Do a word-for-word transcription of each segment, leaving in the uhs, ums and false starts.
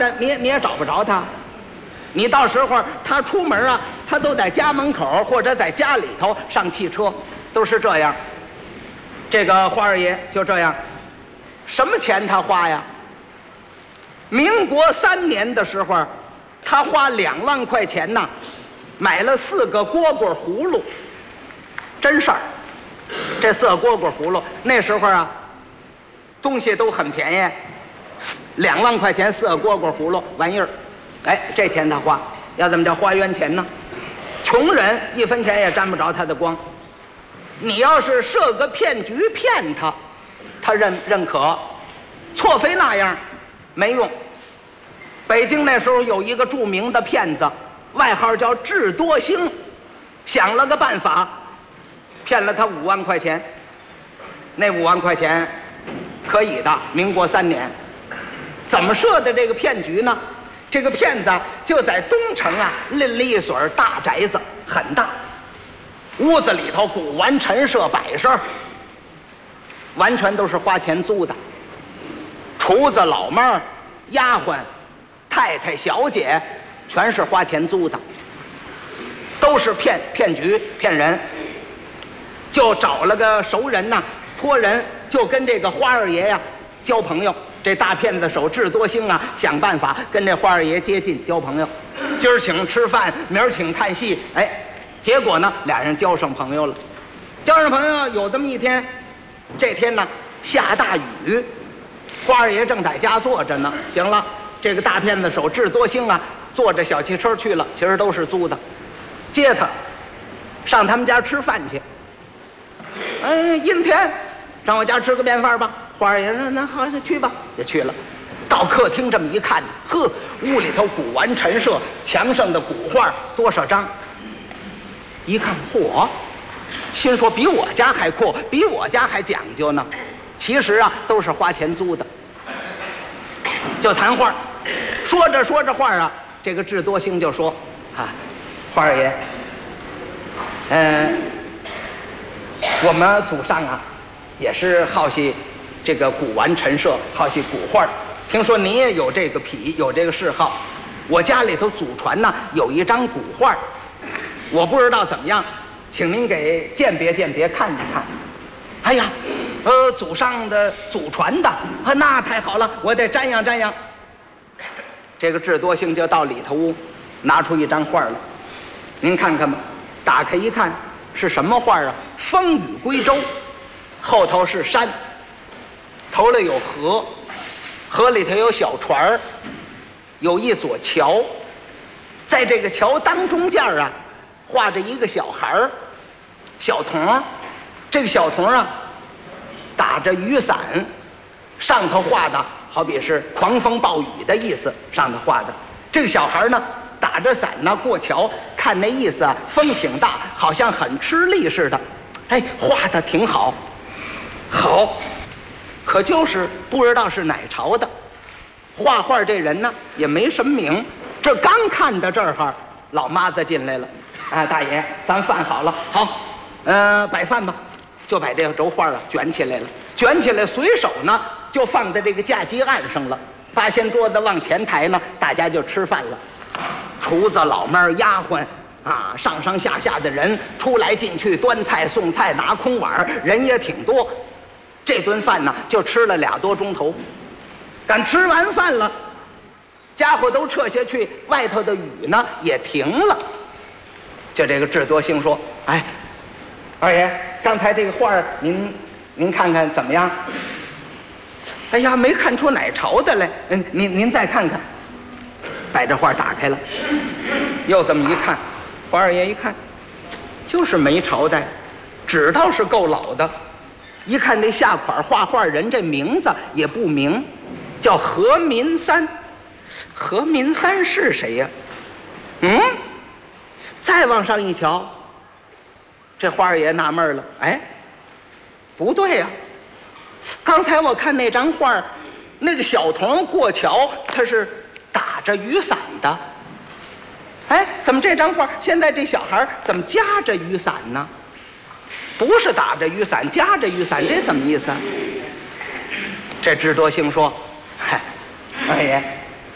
着你也你也找不着他，你到时候他出门啊，他都在家门口或者在家里头上汽车，都是这样。这个花二爷就这样，什么钱他花呀？民国三年的时候，他花两万块钱呐，买了四个蝈蝈葫芦，真事儿。这四个蝈蝈葫芦那时候啊，东西都很便宜，两万块钱四个蝈蝈葫芦玩意儿，哎，这钱他花，要怎么叫花冤钱呢？穷人一分钱也沾不着他的光。你要是设个骗局骗他，他认认可，错非那样没用。北京那时候有一个著名的骗子，外号叫智多星，想了个办法，骗了他五万块钱。那五万块钱可以的，民国三年。怎么设的这个骗局呢？这个骗子就在东城啊拎了一所大宅子，很大，屋子里头古玩陈设摆设，完全都是花钱租的。厨子、老妹儿、丫鬟、太太、小姐，全是花钱租的，都是骗骗局骗人。就找了个熟人呐，托人就跟这个花二爷呀交朋友。这大骗子手智多星啊，想办法跟这花二爷接近交朋友。今儿请吃饭，明儿请看戏，哎，结果呢，俩人交上朋友了。交上朋友有这么一天，这天呢下大雨，花二爷正在家坐着呢。行了，这个大骗子手智多星啊，坐着小汽车去了，其实都是租的，接他上他们家吃饭去。哎，阴天，上我家吃个便饭吧。花二爷说：“那好，那去吧。”就去了。到客厅这么一看，呵，屋里头古玩陈设，墙上的古画多少张？一看，嚯，心说比我家还阔，比我家还讲究呢。其实啊，都是花钱租的。就谈话，说着说着话啊，这个智多星就说：“啊，花二爷，嗯，我们祖上啊，也是好些这个古玩陈设，好些古画。听说您也有这个癖，有这个嗜好。我家里头祖传呢有一张古画，我不知道怎么样，请您给鉴别鉴别，看一看。哎呀，呃，祖上的祖传的啊，那太好了，我得瞻仰瞻仰。这个智多星就到里头屋，拿出一张画来，您看看吧。打开一看，是什么画啊？风雨归舟，后头是山，头里有河，河里头有小船儿，有一座桥，在这个桥当中间啊，画着一个小孩儿，小童。这个小童啊，打着雨伞，上头画的好比是狂风暴雨的意思，上头画的。这个小孩呢，打着伞呢过桥，看那意思啊，风挺大，好像很吃力似的。哎，画的挺好，好，可就是不知道是哪朝的。画画这人呢也没什么名，这刚看到这儿哈，老妈子进来了。哎，大爷，咱饭好了，好，呃，摆饭吧。就把这个轴画啊卷起来了，卷起来随手呢就放在这个架机案上了。八仙桌子往前抬呢，大家就吃饭了。厨子、老妹儿、丫鬟啊，上上下下的人出来进去，端菜送菜，拿空碗，人也挺多。这顿饭呢就吃了俩多钟头。赶吃完饭了，家伙都撤下去，外头的雨呢也停了。就这个智多星说：“哎，二爷，刚才这个画儿您您看看怎么样？”哎呀，没看出哪朝的来。嗯，您您再看看。把这画打开了，又这么一看，花二爷一看，就是没朝代，纸倒是够老的。一看这下款画画人这名字也不明，叫何民三。何民三是谁呀？嗯，再往上一瞧，这花二爷纳闷了，哎，不对呀、啊！刚才我看那张画，那个小童过桥，他是打着雨伞的。哎，怎么这张画现在这小孩怎么夹着雨伞呢？不是打着雨伞，夹着雨伞，这怎么意思啊？这智多星说：“嗨，二爷，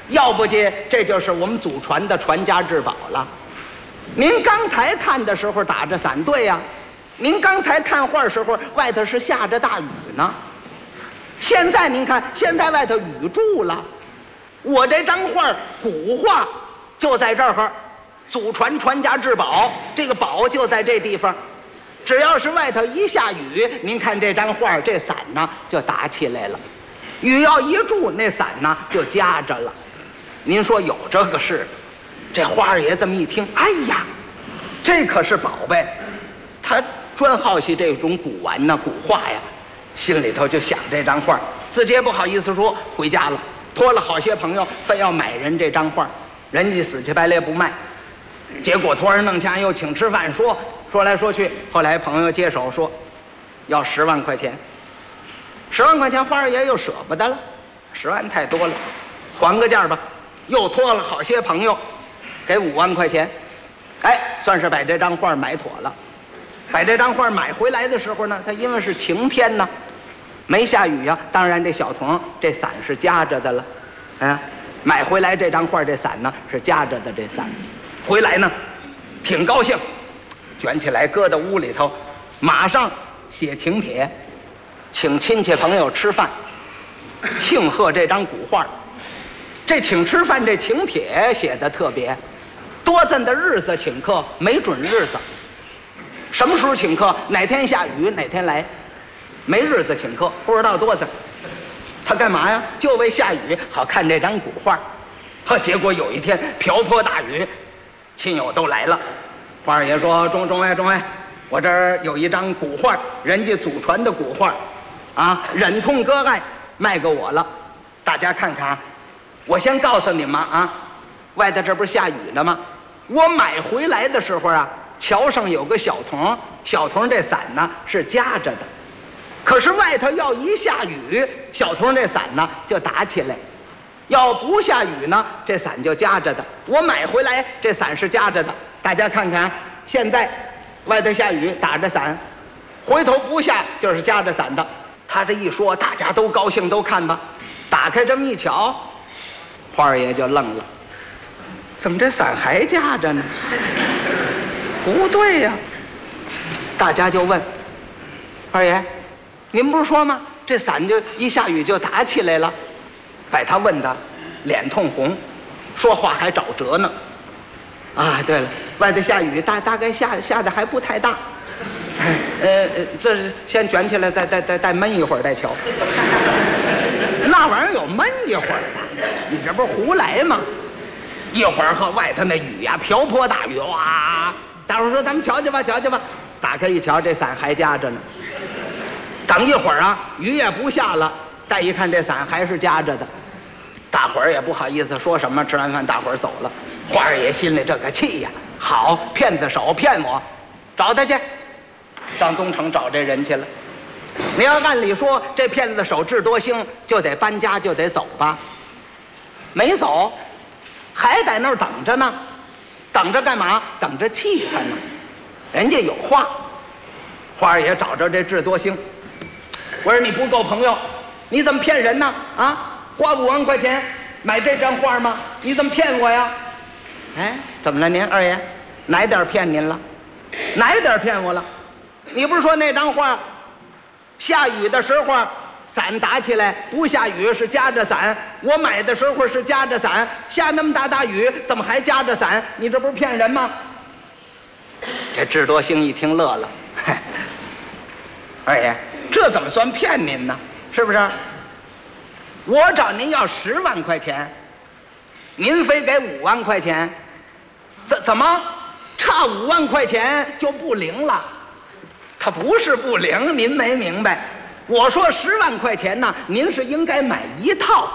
要不济这就是我们祖传的传家之宝了。您刚才看的时候打着伞，对呀、啊，您刚才看画时候外头是下着大雨呢，现在您看，现在外头雨住了。我这张画古画就在这儿，祖传传家之宝，这个宝就在这地方。只要是外头一下雨，您看这张画这伞呢就打起来了，雨要一住，那伞呢就夹着了。您说有这个事？这花儿爷这么一听，哎呀，这可是宝贝，他专好奇这种古玩呢、古画呀，心里头就想这张画，自己也不好意思说，回家了，托了好些朋友，非要买人这张画，人家死乞白赖不卖，结果托人弄钱又请吃饭，说说来说去，后来朋友接手说要十万块钱，十万块钱花儿爷又舍不得了，十万太多了，还个价吧，又托了好些朋友，给五万块钱，哎，算是把这张画买妥了。把这张画买回来的时候呢，它因为是晴天呢，没下雨呀、啊，当然这小童这伞是夹着的了，啊，买回来这张画这伞呢是夹着的，这伞回来呢挺高兴，卷起来搁到屋里头，马上写请帖，请亲戚朋友吃饭，庆贺这张古画。这请吃饭这请帖写的特别，多咱的日子请客，没准日子。什么时候请客？哪天下雨哪天来，没日子请客，不知道多子。他干嘛呀？就为下雨好看这张古画。呵，结果有一天瓢泼大雨，亲友都来了。花儿爷说：“中中哎中哎，我这儿有一张古画，人家祖传的古画，啊，忍痛割爱卖给我了，大家看看。我先告诉你们啊，外头这不是下雨呢吗？我买回来的时候啊。”桥上有个小童，小童这伞呢是夹着的，可是外头要一下雨，小童这伞呢就打起来；要不下雨呢，这伞就夹着的。我买回来这伞是夹着的，大家看看，现在外头下雨打着伞，回头不下就是夹着伞的。他这一说，大家都高兴，都看吧。打开这么一瞧，花儿爷就愣了，怎么这伞还夹着呢？不对呀、啊，大家就问二爷，您不是说吗？这伞就一下雨就打起来了，把他问的脸通红，说话还找辙呢。啊，对了，外头下雨，大大概下下的还不太大。呃呃，这是先卷起来，再再再再闷一会儿再瞧。那玩意儿有闷一会儿的，你这不是胡来吗？一会儿和外头那雨呀、啊，瓢泼大雨，哇！大伙儿说：“咱们瞧瞧吧，瞧瞧吧。”打开一瞧，这伞还夹着呢。等一会儿啊，雨也不下了，再一看这伞还是夹着的。大伙儿也不好意思说什么，吃完饭大伙儿走了。花儿爷心里这个气呀，好骗子手骗我，找他去，上东城找这人去了。你要按理说这骗子手智多星，就得搬家，就得走吧，没走，还在那儿等着呢。等着干嘛？等着气他呢。人家有话。花儿爷找着这智多星，我说你不够朋友，你怎么骗人呢？啊，花五万块钱买这张画吗？你怎么骗我呀？哎，怎么了您二爷？哪点骗您了？哪点骗我了？你不是说那张画下雨的时候伞打起来，不下雨是夹着伞，我买的时候是夹着伞，下那么大大雨怎么还夹着伞？你这不是骗人吗？这智多星一听乐了，二爷，这怎么算骗您呢？是不是？我找您要十万块钱，您非给五万块钱，怎怎么差五万块钱就不灵了？他不是不灵，您没明白。我说十万块钱呢，您是应该买一套。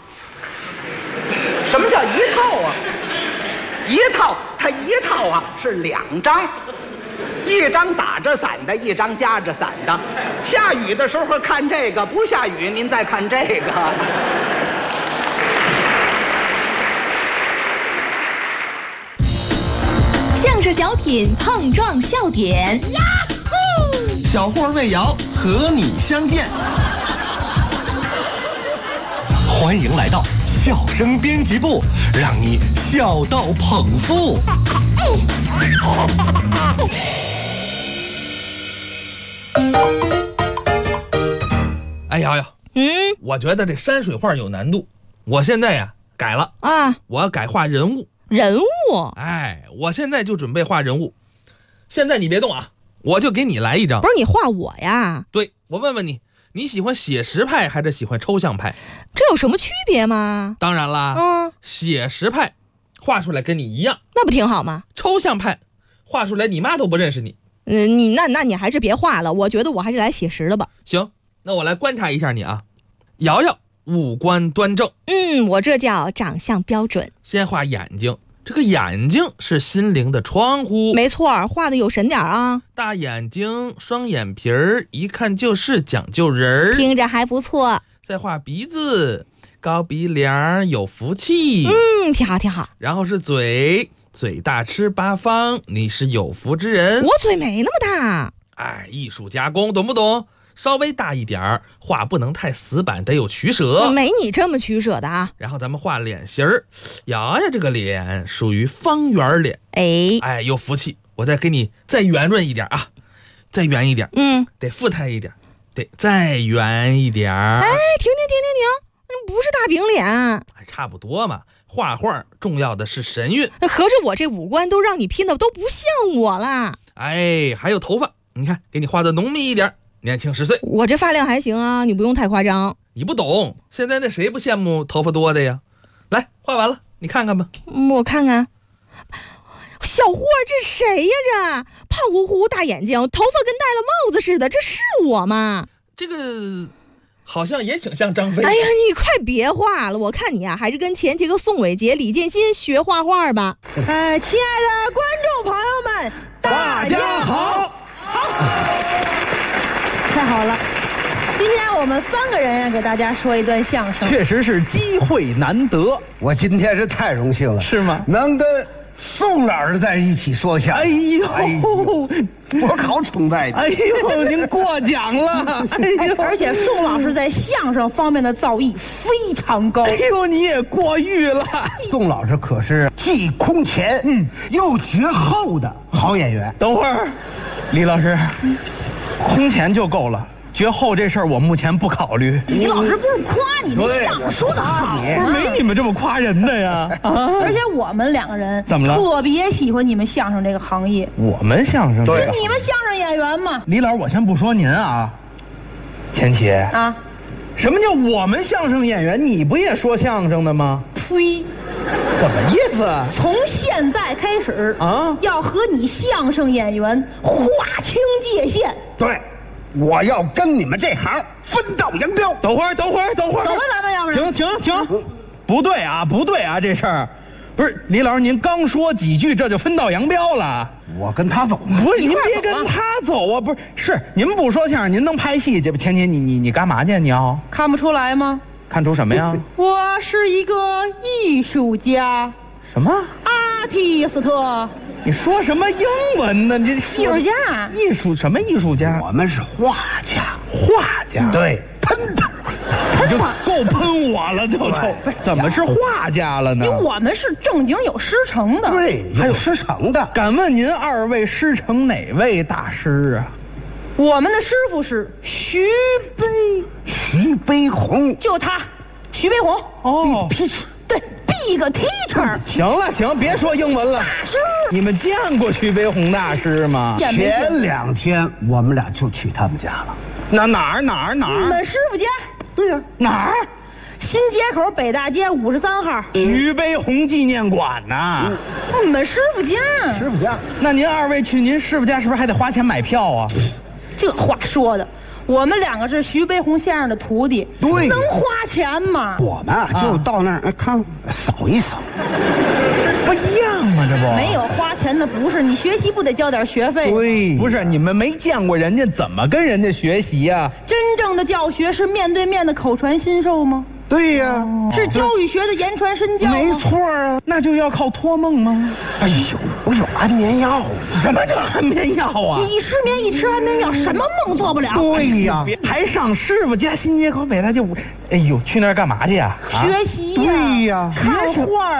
什么叫一套啊？一套，它一套啊是两张，一张打着伞的，一张夹着伞的。下雨的时候看这个，不下雨您再看这个。 相声小品碰撞笑点，呀呼！ 小霍魏瑶和你相见，欢迎来到笑声编辑部，让你笑到捧腹。 哎瑶瑶， 嗯， 我觉得这山水画有难度，我现在呀改了啊， 我要改画人物。 人物？ 哎，我现在就准备画人物。现在你别动啊，我就给你来一张。 不是你画我呀？ 对，我问问你，你喜欢写实派还是喜欢抽象派？ 这有什么区别吗？ 当然啦， 嗯， 写实派画出来跟你一样， 那不挺好吗？ 抽象派画出来你妈都不认识你。 嗯，你那那你还是别画了，我觉得我还是来写实的吧。 行，那我来观察一下你啊。瑶瑶五官端正， 嗯，我这叫长相标准。 先画眼睛，这个眼睛是心灵的窗户。 没错，画的有神点啊。 大眼睛，双眼皮儿，一看就是讲究人儿。 听着还不错。 再画鼻子，高鼻梁，有福气。 嗯，挺好挺好。 然后是嘴，嘴大吃八方，你是有福之人。 我嘴没那么大。 哎，艺术加工，懂不懂？稍微大一点儿，画不能太死板，得有取舍。 没你这么取舍的啊。 然后咱们画脸型儿，瑶瑶这个脸属于方圆脸。 哎哎，有福气。我再给你再圆润一点啊，再圆一点。 嗯， 得富态一点。对，再圆一点。哎， 停停停停停，不是大饼脸。 还差不多嘛。画画重要的是神韵。 合着我这五官都让你拼的都不像我了。 哎，还有头发，你看给你画的浓密一点。年轻十岁， 我这发量还行啊，你不用太夸张。 你不懂，现在那谁不羡慕头发多的呀？来，画完了，你看看吧。 嗯，我看看。小霍，这谁呀？这胖乎乎大眼睛，头发跟戴了帽子似的，这是我吗？ 这个好像也挺像张飞。 哎呀，你快别画了，我看你啊，还是跟前几个宋伟杰、李建新学画画吧。 哎，亲爱的观众朋友们， 大家好。 太好了，今天我们三个人给大家说一段相声， 确实是机会难得。 我今天是太荣幸了， 是吗？ 能跟宋老师在一起说相声。 哎呦， 哎呦我好崇拜你。 哎呦，您过奖了。哎呦， 而且宋老师在相声方面的造诣非常高。 哎呦，你也过誉了。 宋老师可是既空前，嗯，又绝后的好演员。 等会儿，李老师。嗯空前就够了，绝后这事儿我目前不考虑。 李老师不是夸你那相声说的好， 不是没你们这么夸人的呀。啊！ 而且我们两个人怎么了？ 特别喜欢你们相声这个行业。 我们相声对， 你们相声演员嘛。 李老师，我先不说您啊，钱琪啊， 什么叫我们相声演员？你不也说相声的吗？ 呸！ 怎么意思？ 从现在开始啊， 要和你相声演员划清界限。 对，我要跟你们这行分道扬镳。 等会儿，等会儿，等会儿， 走吧，咱们要不然停停停，不对啊，不对啊，这事儿，不是李老师，您刚说几句这就分道扬镳了？ 我跟他走吗？ 不是，您别跟他走啊！不是，是您不说相声，您能拍戏去？前姐，你你你干嘛去？你要看不出来吗？ 看出什么呀？ 我是一个艺术家。 什么 ？artist。 你说什么英文呢？这艺术家， 艺术什么艺术家？ 我们是画家， 画家。 对，喷他， 你就够喷我了，就就怎么是画家了呢？ 因为我们是正经有师承的。 对，还有师承的。 敢问您二位师承哪位大师啊？ 我们的师傅是徐悲， 徐悲鸿， 就他，徐悲鸿。 哦， 对 ，Big Teacher。 行了行，别说英文了。 大师， 你们见过徐悲鸿大师吗？ 前两天我们俩就去他们家了。 哪哪儿哪儿哪儿？ 你们师傅家？ 对呀、啊， 哪儿？ 新街口北大街五十三号徐悲鸿纪念馆呐。 嗯，你们师傅家。 师傅家。 那您二位去您师傅家是不是还得花钱买票啊？ 这话说的，我们两个是徐悲鸿先生的徒弟， 对， 能花钱吗？ 我们啊就到那儿、啊、看扫一扫， 不一样吗？这不没有花钱的不是你学习不得交点学费？ 对， 不是你们没见过人家怎么跟人家学习呀、啊？ 真正的教学是面对面的口传心授吗？ 对呀， 是教育学的言传身教吗？ 没错啊。 那就要靠托梦吗？ 哎呦，我有安眠药。 什么叫安眠药啊？ 你失眠一吃安眠药，什么梦做不了？ 对呀， 还上师傅家新街口北大就，哎呦，去那儿干嘛去呀？ 学习呀， 对呀看画儿。